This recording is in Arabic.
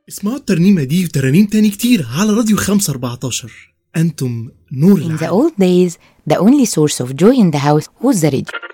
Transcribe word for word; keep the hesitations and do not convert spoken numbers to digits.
اسمعوا الترنيمة دي وترانيم تاني كتير على راديو خمسة أربعتاشر. أنتم نور In the العالم. old days, the only source of joy in the house was the radio.